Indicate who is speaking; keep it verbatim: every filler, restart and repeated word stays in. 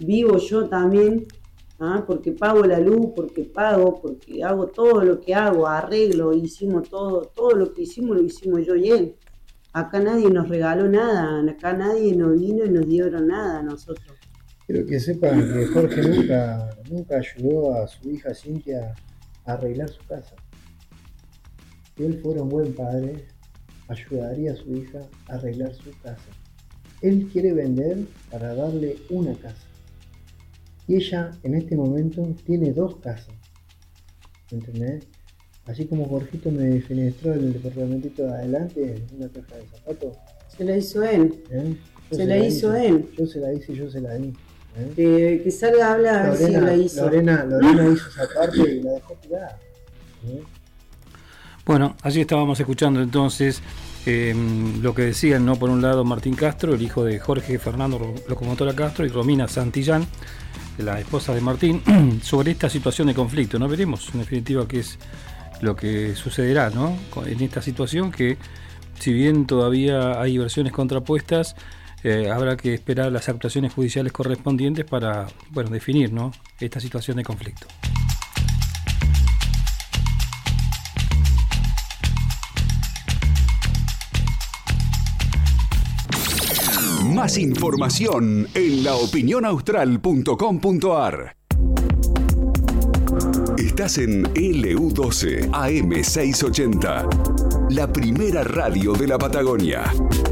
Speaker 1: vivo yo también, ¿ah? Porque pago la luz, porque pago, porque hago todo lo que hago, arreglo, hicimos todo, todo lo que hicimos lo hicimos yo y él. Acá nadie nos regaló nada, acá nadie nos vino y nos dieron nada a nosotros.
Speaker 2: Quiero que sepan que Jorge nunca, nunca ayudó a su hija Cintia a arreglar su casa. Si él fuera un buen padre, ayudaría a su hija a arreglar su casa. Él quiere vender para darle una casa. Y ella en este momento tiene dos casas. ¿Entendés? Así como Jorgito me defenestró el departamentito de adelante, una caja de zapatos.
Speaker 1: Se la hizo él.
Speaker 2: ¿Eh?
Speaker 1: Se, se la, la hizo
Speaker 2: hice.
Speaker 1: él.
Speaker 2: Yo se la hice y yo se la di. ¿Eh?
Speaker 1: Que, que salga a hablar a ver si la hizo.
Speaker 2: Lorena, Lorena hizo esa parte y la dejó tirada. ¿Eh?
Speaker 3: Bueno, allí estábamos escuchando entonces eh, lo que decían, ¿no? Por un lado Martín Castro, el hijo de Jorge Fernando Locomotora Castro, y Romina Santillán, la esposa de Martín, sobre esta situación de conflicto, ¿no? Veremos en definitiva qué es lo que sucederá, ¿no? En esta situación que, si bien todavía hay versiones contrapuestas, eh, habrá que esperar las actuaciones judiciales correspondientes para, bueno, definir, ¿no? Esta situación de conflicto.
Speaker 4: Más información en la opinión austral punto com punto a r. Estás en L U doce A M seiscientos ochenta, la primera radio de la Patagonia.